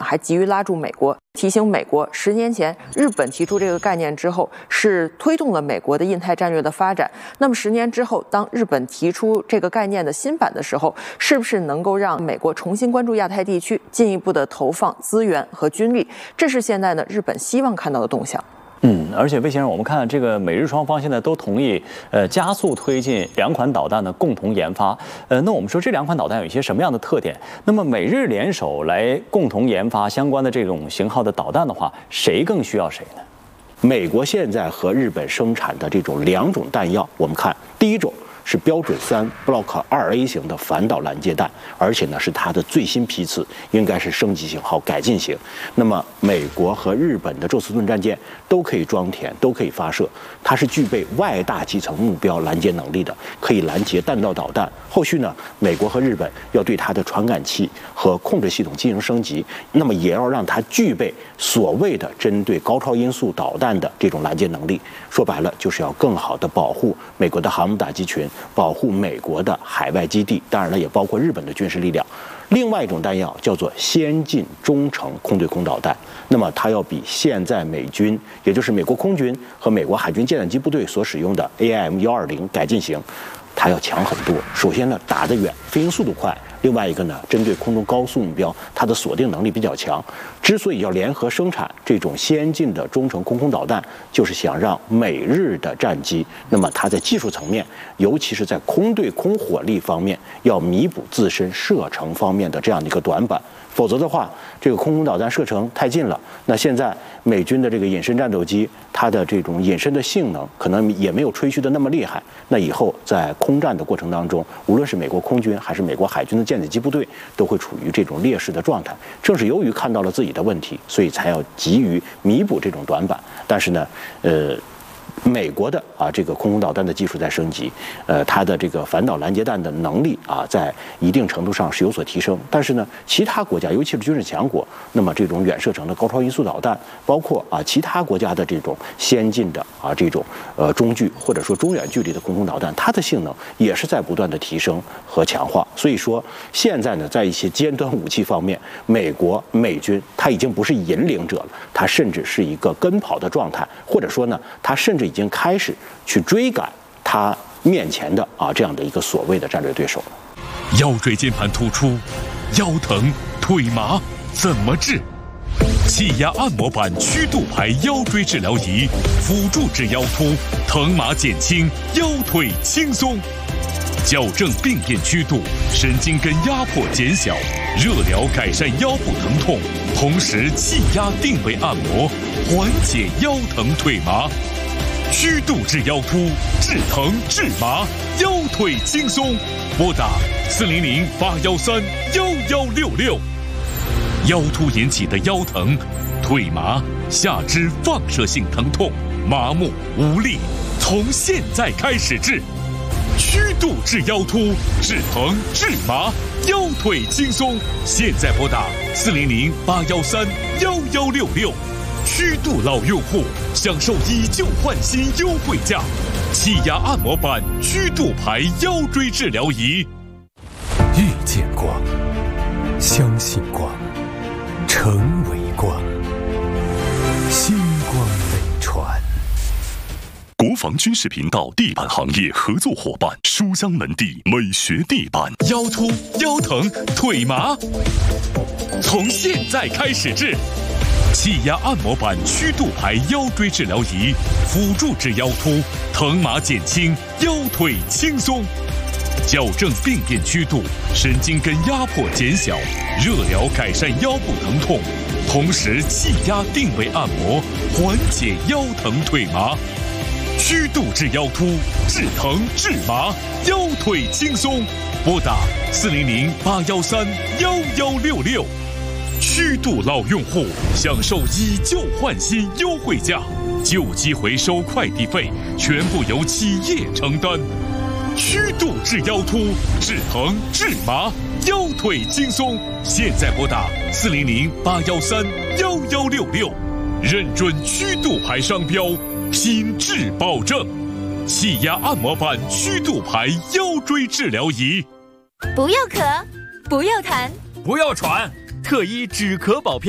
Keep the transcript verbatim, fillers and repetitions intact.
还急于拉住美国，提醒美国，十年前日本提出这个概念之后，是推动了美国的印太战略的发展。那么十年之后，当日本提出这个概念的新版的时候，是不是能够让美国重新关注亚太地区，进一步的投放资源和军力？这是现在呢日本希望看到的动向。 嗯，而且魏先生，我们看这个美日双方现在都同意，呃，加速推进两款导弹的共同研发。呃，那我们说这两款导弹有一些什么样的特点？那么美日联手来共同研发相关的这种型号的导弹的话，谁更需要谁呢？ 美国现在和日本生产的这种两种弹药，我们看第一种是标准三 Block 二 A 型的反导拦截弹，而且呢是它的最新批次，应该是升级型号改进型。那么美国和日本的宙斯盾战舰都可以装填，都可以发射，它是具备外大气层目标拦截能力的，可以拦截弹道导弹。后续呢，美国和日本要对它的传感器和控制系统进行升级，那么也要让它具备所谓的针对高超音速导弹的这种拦截能力。说白了，就是要更好的保护美国的航母打击群，保护美国的海外基地，当然了，也包括日本的军事力量。另外一种弹药叫做先进中程空对空导弹，那么它要比现在美军，也就是美国空军和美国海军舰载机部队所使用的 A I M 一二零改进型，它要强很多。首先呢，打得远，飞行速度快；另外一个呢，针对空中高速目标，它的锁定能力比较强。之所以要联合生产这种先进的中程空空导弹，就是想让美日的战机，那么它在技术层面，尤其是在空对空火力方面，要弥补自身射程方面的这样的一个短板。否则的话，这个空空导弹射程太近了。那现在美军的这个隐身战斗机，它的这种隐身的性能可能也没有吹嘘的那么厉害。那以后在空战的过程当中，无论是美国空军还是美国海军的舰载机部队，都会处于这种劣势的状态。正是由于看到了自己的问题，所以才要急于弥补这种短板。但是呢，呃。美国的啊这个空空导弹的技术在升级，呃，它的这个反导拦截弹的能力啊，在一定程度上是有所提升。但是呢，其他国家，尤其是军事强国，那么这种远射程的高超音速导弹，包括啊其他国家的这种先进的啊这种呃中距或者说中远距离的空空导弹，它的性能也是在不断的提升和强化。所以说，现在呢，在一些尖端武器方面，美国美军它已经不是引领者了，它甚至是一个跟跑的状态，或者说呢，它甚至已经开始去追赶他面前的啊这样的一个所谓的战略对手了。 腰椎间盘突出、腰疼、腿麻怎么治？气压按摩板曲度牌腰椎治疗仪，辅助治腰突，疼麻减轻，腰腿轻松，矫正病变曲度，神经根压迫减小，热疗改善腰部疼痛，同时气压定位按摩，缓解腰疼腿麻。曲度治腰突，治疼治麻，腰腿轻松。拨打四零零八幺三幺幺六六。腰突引起的腰疼、腿麻、下肢放射性疼痛、麻木无力，从现在开始治。曲度治腰突，治疼治麻，腰腿轻松。现在拨打四零零八幺三幺幺六六。曲度老用户享受以旧换新优惠价，气压按摩板曲度牌腰椎治疗仪。 遇见光，相信光，成为光，星光飞船。 国防军事频道地板行业合作伙伴书香门第美学地板。腰突、腰疼、腿麻，从现在开始治。气压按摩板曲度牌腰椎治疗仪，辅助治腰突，疼麻减轻，腰腿轻松，矫正病变曲度，神经根压迫减小，热疗改善腰部疼痛，同时气压定位按摩，缓解腰疼腿麻。曲度治腰突，治疼治麻，腰腿轻松。拨打四零零八幺三幺幺六六。曲度老用户享受以旧换新优惠价，旧机回收快递费全部由企业承担。曲度治腰突，治疼治麻，腰腿轻松。现在拨打四零零八幺三幺幺六六，认准曲度牌商标，品质保证。气压按摩板曲度牌腰椎治疗仪。 不要咳，不要痰， 不要喘，特医止咳保片。